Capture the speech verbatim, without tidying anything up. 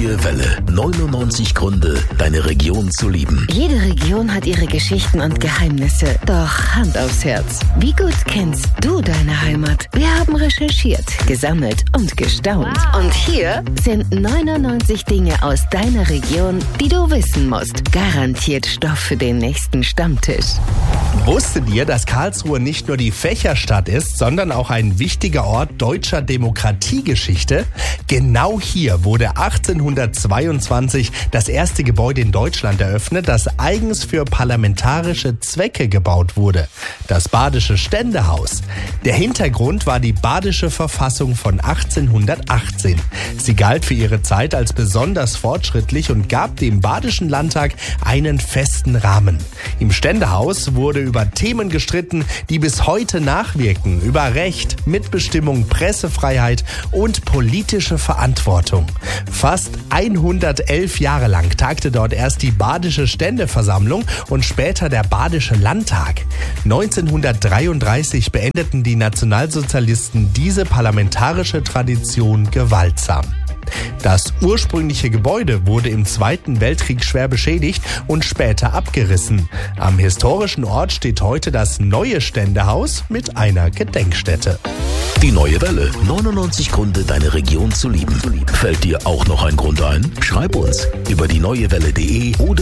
Neue Welle. neunundneunzig Gründe, deine Region zu lieben. Jede Region hat ihre Geschichten und Geheimnisse. Doch Hand aufs Herz. Wie gut kennst du deine Heimat? Wir haben recherchiert, gesammelt und gestaunt. Wow. Und hier sind neunundneunzig Dinge aus deiner Region, die du wissen musst. Garantiert Stoff für den nächsten Stammtisch. Wusstet ihr, dass Karlsruhe nicht nur die Fächerstadt ist, sondern auch ein wichtiger Ort deutscher Demokratiegeschichte? Genau hier wurde achtzehnhundertzweiundzwanzig das erste Gebäude in Deutschland eröffnet, das eigens für parlamentarische Zwecke gebaut wurde. Das Badische Ständehaus. Der Hintergrund war die Badische Verfassung von achtzehnhundertachtzehn. Sie galt für ihre Zeit als besonders fortschrittlich und gab dem Badischen Landtag einen festen Rahmen. Im Ständehaus wurde über Themen gestritten, die bis heute nachwirken, über Recht, Mitbestimmung, Pressefreiheit und politische Verantwortung. Fast hundertelf Jahre lang tagte dort erst die Badische Ständeversammlung und später der Badische Landtag. neunzehnhundertdreiunddreißig beendeten die Nationalsozialisten diese parlamentarische Tradition gewaltsam. Das ursprüngliche Gebäude wurde im Zweiten Weltkrieg schwer beschädigt und später abgerissen. Am historischen Ort steht heute das neue Ständehaus mit einer Gedenkstätte. Die Neue Welle. neunundneunzig Gründe, deine Region zu lieben. Fällt dir auch noch ein Grund ein? Schreib uns über die neue welle punkt de oder